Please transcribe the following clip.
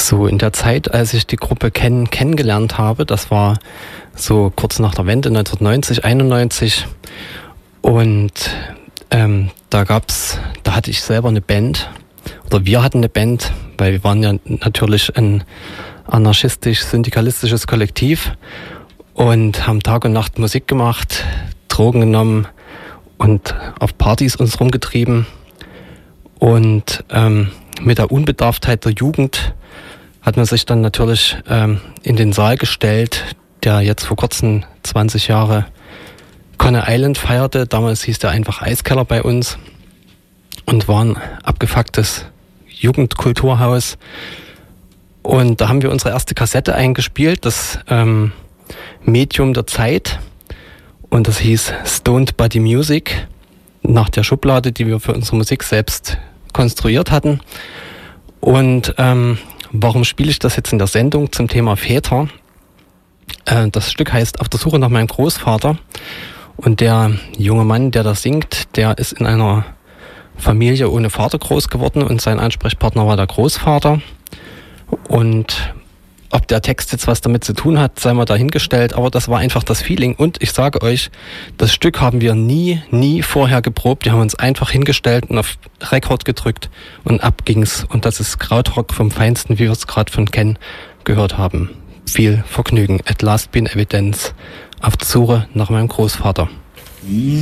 So in der Zeit, als ich die Gruppe kennengelernt habe, das war so kurz nach der Wende 1990, 91. Und da hatte ich selber eine Band, oder wir hatten eine Band, weil wir waren ja natürlich ein anarchistisch-syndikalistisches Kollektiv und haben Tag und Nacht Musik gemacht, Drogen genommen und auf Partys uns rumgetrieben. Und mit der Unbedarftheit der Jugend hat man sich dann natürlich in den Saal gestellt, der jetzt vor kurzem 20 Jahre Coney Island feierte. Damals hieß der einfach Eiskeller bei uns und war ein abgefucktes Jugendkulturhaus. Und da haben wir unsere erste Kassette eingespielt, das Medium der Zeit. Und das hieß Stoned Body Music, nach der Schublade, die wir für unsere Musik selbst konstruiert hatten. Und warum spiele ich das jetzt in der Sendung zum Thema Väter? Das Stück heißt Auf der Suche nach meinem Großvater. Und der junge Mann, der da singt, der ist in einer Familie ohne Vater groß geworden und sein Ansprechpartner war der Großvater. Und ob der Text jetzt was damit zu tun hat, sei mal dahingestellt, aber das war einfach das Feeling. Und ich sage euch, das Stück haben wir nie vorher geprobt. Wir haben uns einfach hingestellt und auf Rekord gedrückt und ab ging's. Und das ist Krautrock vom Feinsten, wie wir es gerade von Ken gehört haben. Viel Vergnügen. At Last Bin Evidence. Auf der Suche nach meinem Großvater.